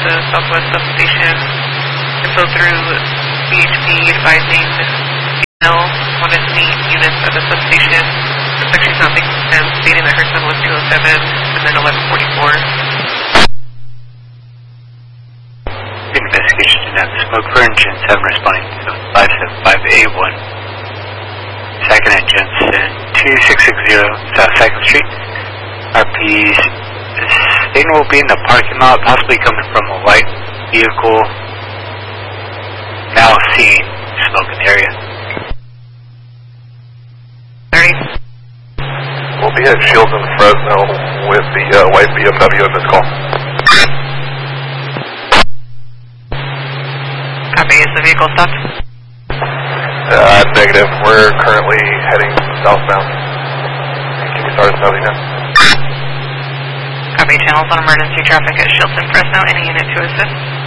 the southwest substation. Info through BHP advising female wanted to meet units at the substation. Looks like she's not making sense, stating that her son was 207 and then 1144. Investigation did not smoke for engine 7 responding to 575A1. Second at Jensen 2660 South 2nd Street. RP's statement will be in the parking lot, possibly coming from a white vehicle. Now seeing smoke in the area. 30. We'll be at Shields in Fresno with the white BMW in this call. Copy, is the vehicle stopped? Negative. We're currently heading southbound. Can we start us now? Copy, channels on emergency traffic at Shields in Fresno. Any unit to assist?